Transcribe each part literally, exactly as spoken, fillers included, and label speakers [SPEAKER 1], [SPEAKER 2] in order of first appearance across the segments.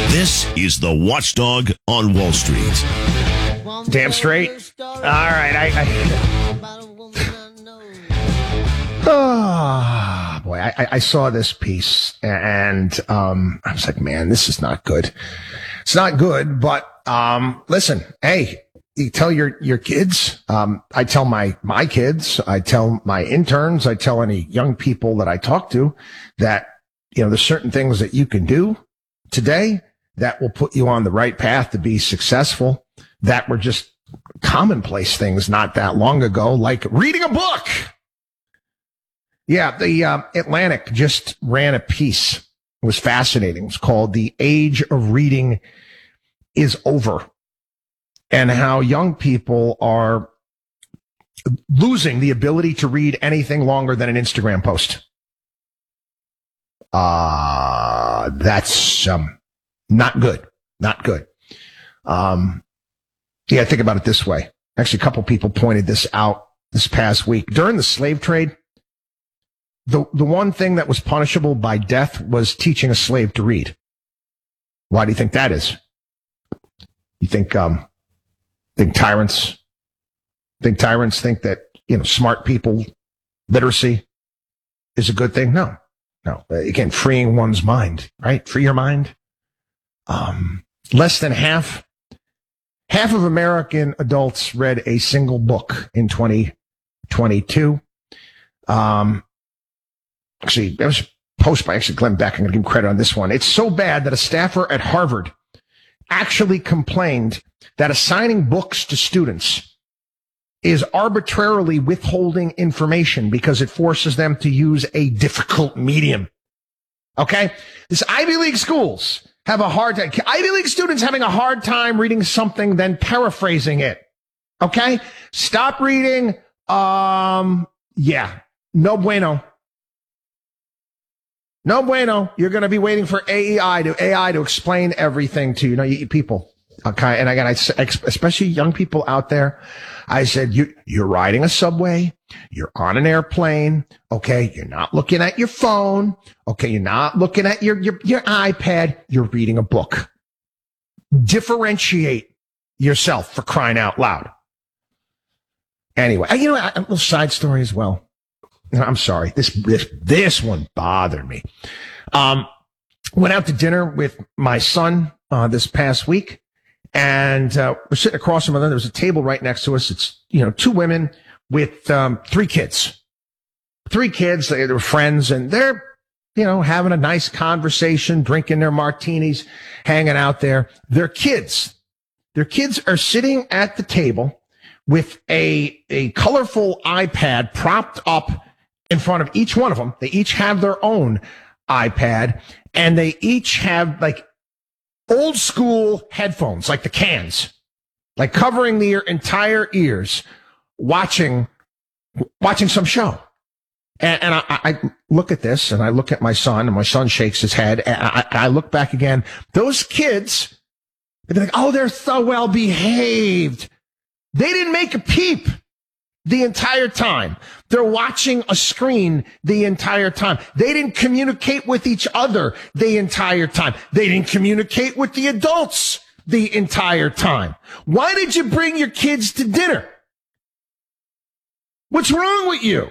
[SPEAKER 1] This is the Watchdog on Wall Street.
[SPEAKER 2] Damn straight. All right. I, I, oh, boy, I, I saw this piece and um, I was like, man, this is not good. It's not good. But um, listen, hey, you tell your, your kids. Um, I tell my, my kids. I tell my interns. I tell any young people that I talk to that, you know, there's certain things that you can do today that will put you on the right path to be successful, that were just commonplace things not that long ago, like reading a book. Yeah, the uh, Atlantic just ran a piece. It was fascinating. It was called "The Age of Reading is Over," and how young people are losing the ability to read anything longer than an Instagram post. Uh, that's um, not good. Not good. Um, yeah, think about it this way. Actually, a couple people pointed this out this past week. During the slave trade, the, the one thing that was punishable by death was teaching a slave to read. Why do you think that is? You think, um, think tyrants, think tyrants think that, you know, smart people, literacy is a good thing? No, no. Again, freeing one's mind, right? Free your mind. Um, less than half, half of American adults read a single book in twenty twenty-two. Um, actually, there was a post by actually Glenn Beck. I'm going to give him credit on this one. It's so bad that a staffer at Harvard actually complained that assigning books to students is arbitrarily withholding information because it forces them to use a difficult medium. Okay? This Ivy League schools have a hard time. Ivy League students having a hard time reading something, then paraphrasing it. Okay? Stop reading. Um, yeah. No bueno. No bueno. You're going to be waiting for A E I to A I to explain everything to you. You know, you people. Okay. And again, I, especially young people out there, I said, you, you're riding a subway. You're on an airplane. Okay. You're not looking at your phone. Okay. You're not looking at your, your, your iPad. You're reading a book. Differentiate yourself, for crying out loud. Anyway, you know, a little side story as well. I'm sorry. This, this, this one bothered me. Um, went out to dinner with my son, uh, this past week. And, uh, we're sitting across from them. There was a table right next to us. It's, you know, two women with, um, three kids, three kids. They, they were friends and they're, you know, having a nice conversation, drinking their martinis, hanging out there. Their kids, their kids are sitting at the table with a, a colorful iPad propped up in front of each one of them. They each have their own iPad and they each have like old school headphones, like the cans, like covering their entire ears, watching, watching some show. And, and I, I look at this and I look at my son and my son shakes his head. And I, I look back again. Those kids, they're like, oh, they're so well behaved. They didn't make a peep the entire time. They're watching a screen the entire time. They didn't communicate with each other the entire time. They didn't communicate with the adults the entire time. Why did you bring your kids to dinner? What's wrong with you?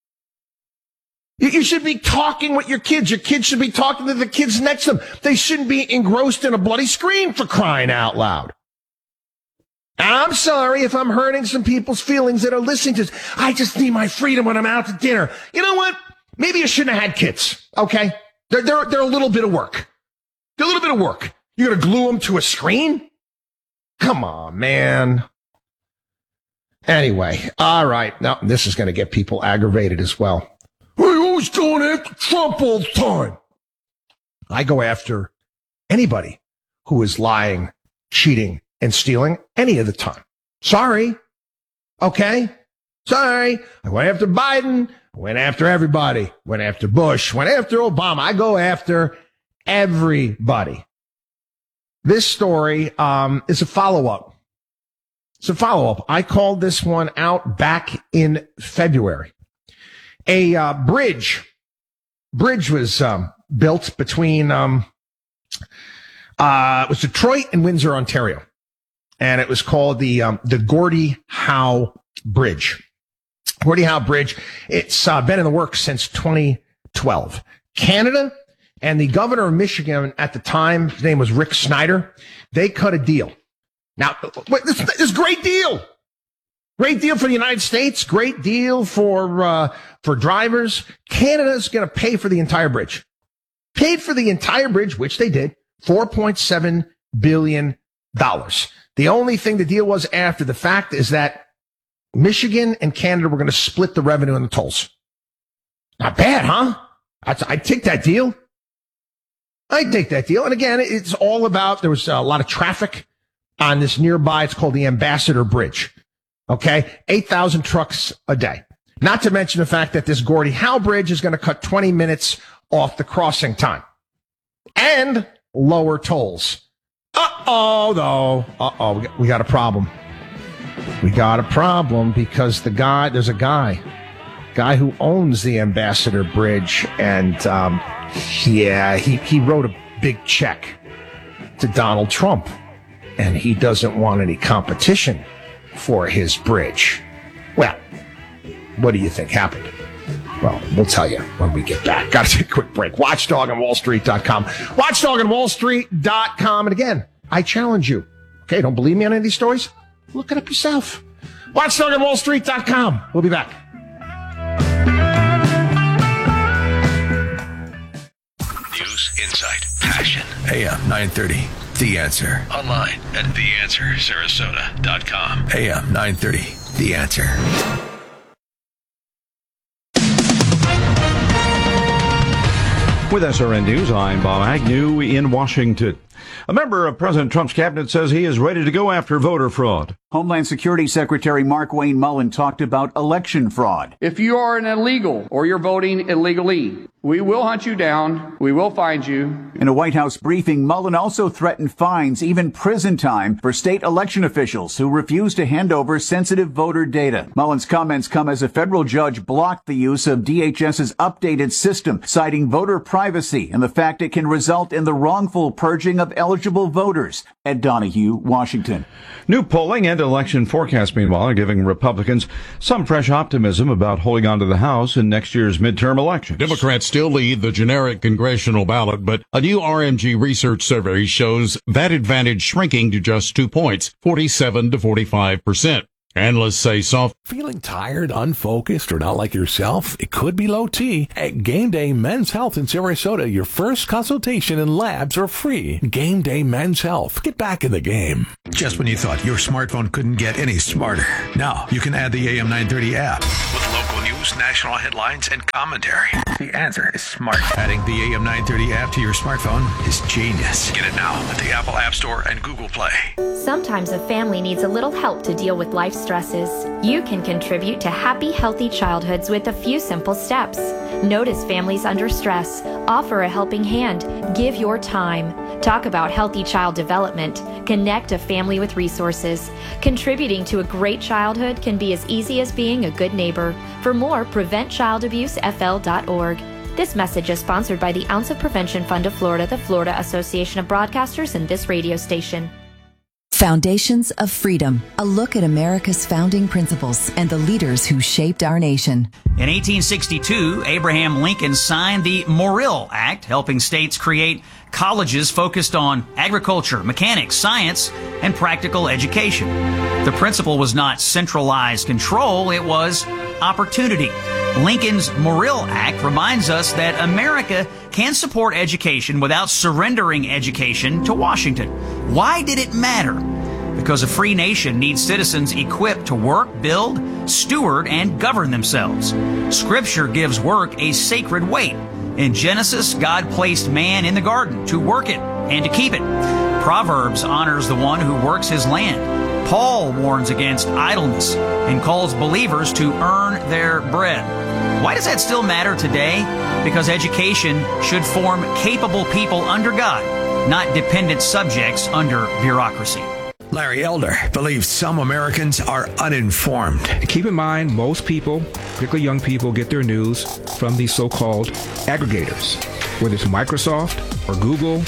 [SPEAKER 2] You should be talking with your kids. Your kids should be talking to the kids next to them. They shouldn't be engrossed in a bloody screen, for crying out loud. I'm sorry if I'm hurting some people's feelings that are listening to this. I just need my freedom when I'm out to dinner. You know what? Maybe you shouldn't have had kids, okay? They're, they're, they're a little bit of work. They're a little bit of work. You're going to glue them to a screen? Come on, man. Anyway, all right. Now, this is going to get people aggravated as well. We're always going after Trump all the time. I go after anybody who is lying, cheating, and stealing any of the time. Sorry. Okay? Sorry. I went after Biden. I went after everybody. Went after Bush. Went after Obama. I go after everybody. This story um, is a follow-up. It's a follow-up. I called this one out back in February. A uh, bridge. Bridge was um, built between... Um, Uh, it was Detroit and Windsor, Ontario. And it was called the um, the Gordie Howe Bridge. Gordie Howe Bridge. It's uh, been in the works since twenty twelve. Canada and the governor of Michigan at the time, his name was Rick Snyder, they cut a deal. Now, this, this is a great deal. Great deal for the United States. Great deal for uh, for drivers. Canada's going to pay for the entire bridge. Paid for the entire bridge, which they did, four point seven billion dollars. The only thing the deal was after the fact is that Michigan and Canada were going to split the revenue and the tolls. Not bad, huh? I'd, I'd take that deal. I'd take that deal. And again, it's all about, there was a lot of traffic on this nearby. It's called the Ambassador Bridge. Okay. eight thousand trucks a day. Not to mention the fact that this Gordie Howe Bridge is going to cut twenty minutes off the crossing time and lower tolls. Uh-oh, though. Uh-oh, we got, we got a problem. We got a problem because the guy, there's a guy, guy who owns the Ambassador Bridge, and um, yeah, he, he wrote a big check to Donald Trump, and he doesn't want any competition for his bridge. Well, what do you think happened? Well, we'll tell you when we get back. Got to take a quick break. watchdog on wall street dot com. watchdog on wall street dot com. And again, I challenge you. Okay, don't believe me on any of these stories? Look it up yourself. watchdog on wall street dot com. We'll be back.
[SPEAKER 1] News, insight, passion.
[SPEAKER 3] A M nine thirty, The Answer.
[SPEAKER 1] Online at the answer sarasota dot com.
[SPEAKER 3] A M nine thirty, The Answer.
[SPEAKER 4] With S R N News, I'm Bob Agnew in Washington. A member of President Trump's cabinet says he is ready to go after voter fraud.
[SPEAKER 5] Homeland Security Secretary Markwayne Mullin talked about election fraud.
[SPEAKER 6] If you are an illegal or you're voting illegally, we will hunt you down. We will find you.
[SPEAKER 5] In a White House briefing, Mullin also threatened fines, even prison time, for state election officials who refuse to hand over sensitive voter data. Mullin's comments come as a federal judge blocked the use of DHS's updated system, citing voter privacy and the fact it can result in the wrongful purging of eligible voters. Ed Donahue, Washington.
[SPEAKER 4] New polling and election forecasts, meanwhile, are giving Republicans some fresh optimism about holding on to the House in next year's midterm elections.
[SPEAKER 7] Democrats still lead the generic congressional ballot, but a new R M G research survey shows that advantage shrinking to just two points, forty-seven to forty-five percent. Analysts say soft.
[SPEAKER 8] Feeling tired, unfocused, or not like yourself? It could be low T. At Game Day Men's Health in Sarasota, your first consultation and labs are free. Game Day Men's Health. Get back in the game.
[SPEAKER 3] Just when you thought your smartphone couldn't get any smarter, now you can add the A M nine thirty app. With local news, national headlines, and commentary. The Answer is smart. Adding the A M nine thirty app to your smartphone is genius. Get it now at the Apple App Store and Google Play.
[SPEAKER 9] Sometimes a family needs a little help to deal with life's stresses. You can contribute to happy, healthy childhoods with a few simple steps. Notice families under stress. Offer a helping hand. Give your time. Talk about healthy child development. Connect a family with resources. Contributing to a great childhood can be as easy as being a good neighbor. For more, prevent child abuse f l dot org. This message is sponsored by the Ounce of Prevention Fund of Florida, the Florida Association of Broadcasters, and this radio station.
[SPEAKER 10] Foundations of Freedom, a look at America's founding principles and the leaders who shaped our nation.
[SPEAKER 11] In eighteen sixty-two, Abraham Lincoln signed the Morrill Act, helping states create colleges focused on agriculture, mechanics, science, and practical education. The principle was not centralized control, it was opportunity. Lincoln's Morrill Act reminds us that America can support education without surrendering education to Washington. Why did it matter? Because a free nation needs citizens equipped to work, build, steward, and govern themselves. Scripture gives work a sacred weight. In Genesis, God placed man in the garden to work it and to keep it. Proverbs honors the one who works his land. Paul warns against idleness and calls believers to earn their bread. Why does that still matter today? Because education should form capable people under God, not dependent subjects under bureaucracy.
[SPEAKER 3] Larry Elder believes some Americans are uninformed.
[SPEAKER 12] Keep in mind, most people, particularly young people, get their news from these so-called aggregators, whether it's Microsoft or Google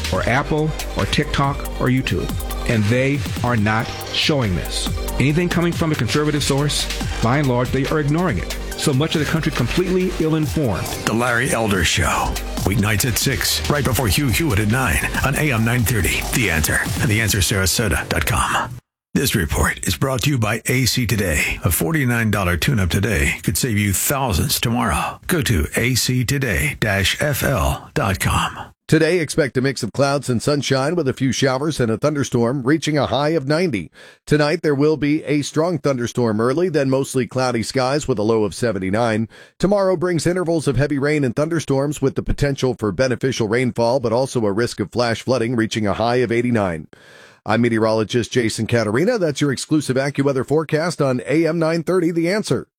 [SPEAKER 12] or Apple or TikTok or YouTube. And they are not showing this. Anything coming from a conservative source, by and large, they are ignoring it. So much of the country completely ill-informed.
[SPEAKER 3] The Larry Elder Show. Weeknights at six, right before Hugh Hewitt at nine on A M nine thirty. The Answer and the answer sarasota dot com. This report is brought to you by A C Today. A forty-nine dollars tune-up today could save you thousands tomorrow. Go to A C today dash F L dot com.
[SPEAKER 13] Today, expect a mix of clouds and sunshine with a few showers and a thunderstorm, reaching a high of ninety. Tonight, there will be a strong thunderstorm early, then mostly cloudy skies with a low of seventy-nine. Tomorrow brings intervals of heavy rain and thunderstorms with the potential for beneficial rainfall, but also a risk of flash flooding, reaching a high of eighty-nine. I'm meteorologist Jason Caterina. That's your exclusive AccuWeather forecast on A M nine thirty, The Answer.